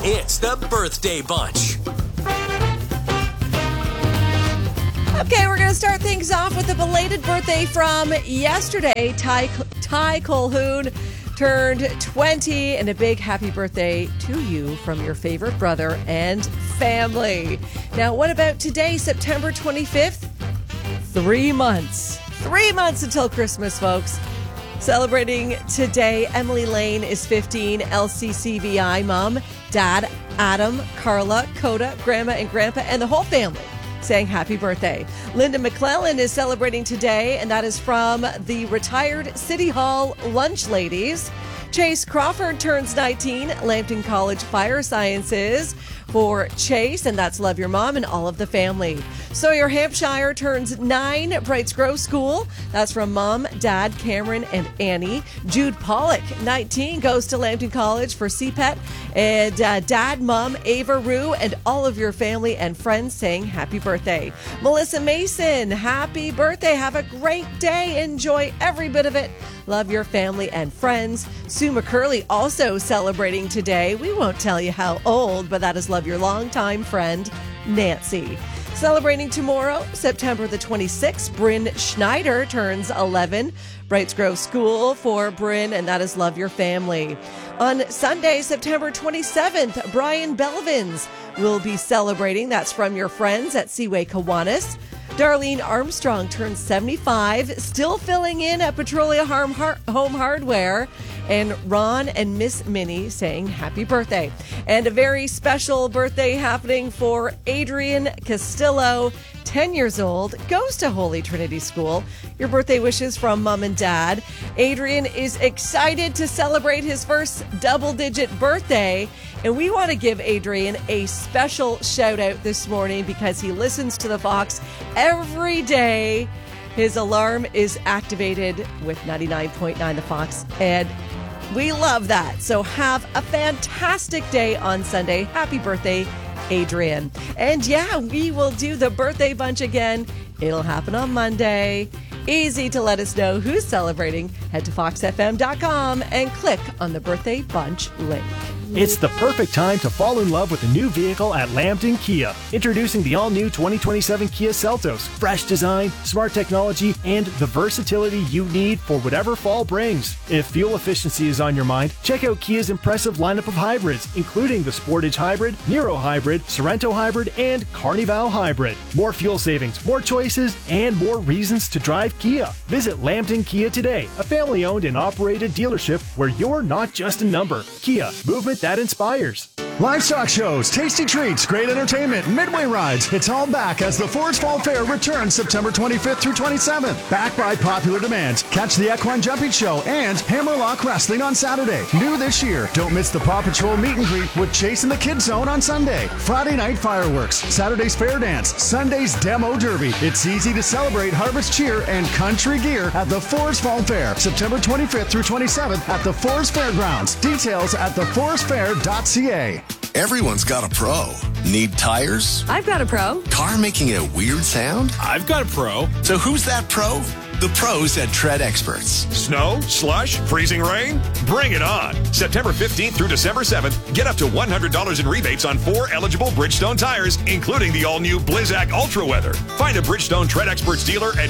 It's the Birthday Bunch. Okay, we're going to start things off with a belated birthday from yesterday. Ty Colhoun turned 20, and a big happy birthday to you from your favorite brother and family. Now, what about today, September 25th? 3 months. 3 months until Christmas, folks. Celebrating today, Emily Lane is 15, LCCVI mom, dad, Adam, Carla, Coda, grandma and grandpa, and the whole family saying happy birthday. Linda McClellan is celebrating today, and that is from the retired City Hall lunch ladies. Chase Crawford turns 19, Lambton College Fire Sciences for Chase, and that's Love Your Mom and all of the family. Sawyer, Hampshire turns 9, Brights Grove School. That's from Mom, Dad, Cameron, and Annie. Jude Pollock, 19, goes to Lambton College for CPET. And Dad, Mom, Ava Rue, and all of your family and friends saying happy birthday. Melissa Mason, happy birthday. Have a great day. Enjoy every bit of it. Love your family and friends. Sue McCurley also celebrating today. We won't tell you how old, but that is love your longtime friend, Nancy. Celebrating tomorrow, September the 26th, Bryn Schneider turns 11. Brights Grove School for Bryn, and that is love your family. On Sunday, September 27th, Brian Belvins will be celebrating. That's from your friends at Seaway Kiwanis. Darlene Armstrong turns 75, still filling in at Petrolia Home Hardware. And Ron and Miss Minnie saying happy birthday. And a very special birthday happening for Adrian Castillo, 10 years old, goes to Holy Trinity School. Your birthday wishes from Mom and Dad. Adrian is excited to celebrate his first double-digit birthday. And we want to give Adrian a special shout out this morning because he listens to the Fox every day. His alarm is activated with 99.9 The Fox, and we love that. So have a fantastic day on Sunday. Happy birthday, Adrian. And yeah, we will do the birthday bunch again. It'll happen on Monday. Easy to let us know who's celebrating. Head to foxfm.com and click on the birthday bunch link. It's the perfect time to fall in love with a new vehicle at Lambton Kia. Introducing the all-new 2027 Kia Seltos. Fresh design, smart technology, and the versatility you need for whatever fall brings. If fuel efficiency is on your mind, check out Kia's impressive lineup of hybrids, including the Sportage Hybrid, Niro Hybrid, Sorento Hybrid, and Carnival Hybrid. More fuel savings, more choices, and more reasons to drive Kia. Visit Lambton Kia today, a family-owned and operated dealership where you're not just a number. Kia, movement that inspires. Livestock shows, tasty treats, great entertainment, midway rides. It's all back as the Forest Fall Fair returns September 25th through 27th. Back by popular demand. Catch the Equine Jumping Show and Hammerlock Wrestling on Saturday. New this year, don't miss the Paw Patrol meet and greet with Chase in the Kids Zone on Sunday. Friday night fireworks, Saturday's fair dance, Sunday's demo derby. It's easy to celebrate harvest cheer and country gear at the Forest Fall Fair, September 25th through 27th at the Forest Fairgrounds. Details at theforestfair.ca. Everyone's got a pro. Need tires? I've got a pro. Car making a weird sound? I've got a pro. So who's that pro? The pros at Tread Experts. Snow, slush, freezing rain? Bring it on. September 15th through December 7th, get up to $100 in rebates on 4 eligible Bridgestone tires, including the all-new Blizzak Ultra Weather. Find a Bridgestone Tread Experts dealer at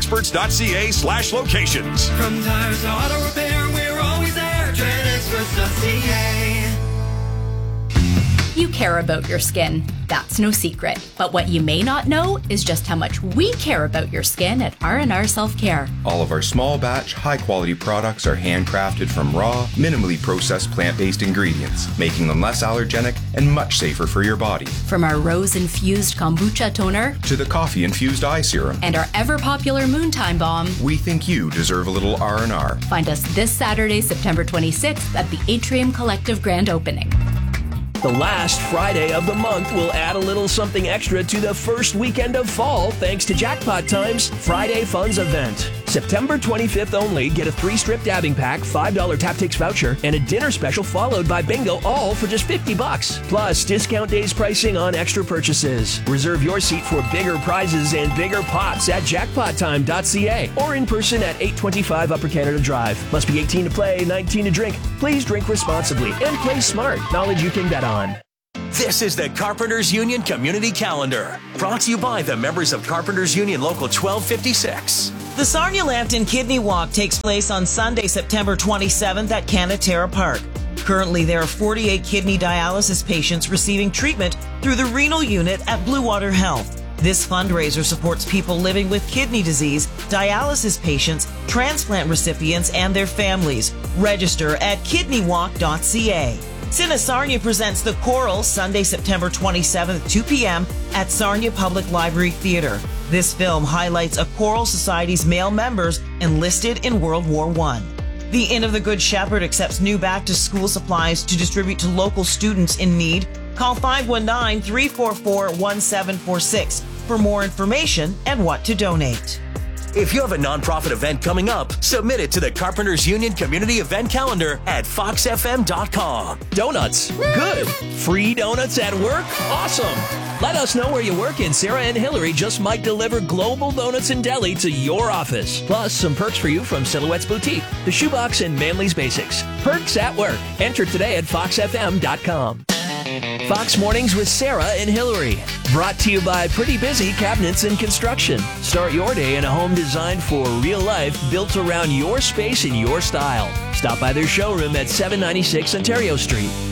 treadexperts.ca/locations. From tires to auto repair, we're always there. treadexperts.ca. You care about your skin. That's no secret. But what you may not know is just how much we care about your skin at R&R Self-Care. All of our small batch, high-quality products are handcrafted from raw, minimally processed plant-based ingredients, making them less allergenic and much safer for your body. From our rose-infused kombucha toner to the coffee-infused eye serum and our ever-popular Moontime Balm, we think you deserve a little R&R. Find us this Saturday, September 26th at the Atrium Collective Grand Opening. The last Friday of the month will add a little something extra to the first weekend of fall thanks to Jackpot Time's Friday Funds event. September 25th only, get a 3-strip dabbing pack, $5 TapTix voucher, and a dinner special followed by bingo, all for just $50. Plus, discount days pricing on extra purchases. Reserve your seat for bigger prizes and bigger pots at jackpottime.ca or in person at 825 Upper Canada Drive. Must be 18 to play, 19 to drink. Please drink responsibly and play smart. Knowledge you can bet on. This is the Carpenters Union Community Calendar, brought to you by the members of Carpenters Union Local 1256. The Sarnia Lambton Kidney Walk takes place on Sunday, September 27th at Canatera Park. Currently, there are 48 kidney dialysis patients receiving treatment through the renal unit at Blue Water Health. This fundraiser supports people living with kidney disease, dialysis patients, transplant recipients, and their families. Register at kidneywalk.ca. Cine Sarnia presents The Coral Sunday, September 27th, 2 p.m. at Sarnia Public Library Theatre. This film highlights a Coral Society's male members enlisted in World War I. The Inn of the Good Shepherd accepts new back-to-school supplies to distribute to local students in need. Call 519-344-1746 for more information and what to donate. If you have a nonprofit event coming up, submit it to the Carpenters Union Community Event Calendar at foxfm.com. Donuts. Good. Free donuts at work? Awesome. Let us know where you work and Sarah and Hillary just might deliver Global Donuts and Deli to your office. Plus, some perks for you from Silhouette's Boutique, The Shoebox, and Manly's Basics. Perks at work. Enter today at foxfm.com. Fox Mornings with Sarah and Hillary. Brought to you by Pretty Busy Cabinets and Construction. Start your day in a home designed for real life, built around your space and your style. Stop by their showroom at 796 Ontario Street.